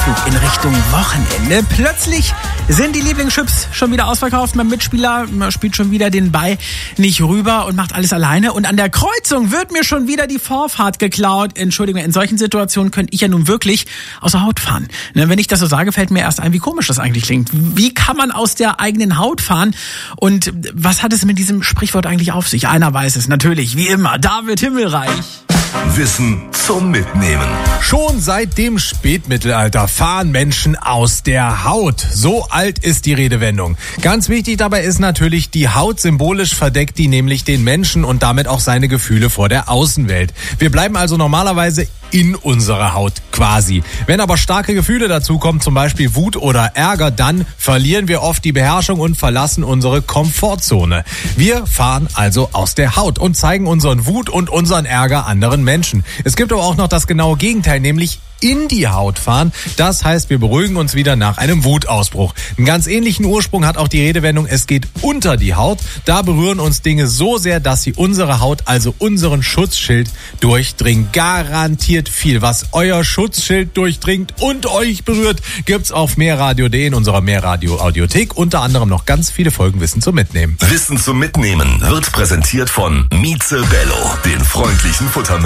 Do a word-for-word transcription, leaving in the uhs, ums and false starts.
Ausflug in Richtung Wochenende. Plötzlich sind die Lieblingschips schon wieder ausverkauft. Mein Mitspieler spielt schon wieder den Ball nicht rüber und macht alles alleine. Und an der Kreuzung wird mir schon wieder die Vorfahrt geklaut. Entschuldigung, in solchen Situationen könnte ich ja nun wirklich außer Haut fahren. Wenn ich das so sage, fällt mir erst ein, wie komisch das eigentlich klingt. Wie kann man aus der eigenen Haut fahren? Und was hat es mit diesem Sprichwort eigentlich auf sich? Einer weiß es natürlich, wie immer. David Himmelreich. Wissen zum Mitnehmen. Schon seit dem Spätmittelalter fahren Menschen aus der Haut. So alt ist die Redewendung. Ganz wichtig dabei ist natürlich, die Haut symbolisch verdeckt die nämlich den Menschen und damit auch seine Gefühle vor der Außenwelt. Wir bleiben also normalerweise in unserer Haut quasi. Wenn aber starke Gefühle dazukommen, zum Beispiel Wut oder Ärger, dann verlieren wir oft die Beherrschung und verlassen unsere Komfortzone. Wir fahren also aus der Haut und zeigen unseren Wut und unseren Ärger anderen Menschen. Es gibt aber auch noch das genaue Gegenteil, nämlich in die Haut fahren. Das heißt, wir beruhigen uns wieder nach einem Wutausbruch. Einen ganz ähnlichen Ursprung hat auch die Redewendung, es geht unter die Haut. Da berühren uns Dinge so sehr, dass sie unsere Haut, also unseren Schutzschild, durchdringen. Garantiert viel. Was euer Schutzschild durchdringt und euch berührt, gibt's auf mehrradio punkt de in unserer Mehrradio-Audiothek. Unter anderem noch ganz viele Folgen Wissen zum Mitnehmen. Wissen zum Mitnehmen wird präsentiert von Mieze Bello, den freundlichen Futtermenschen.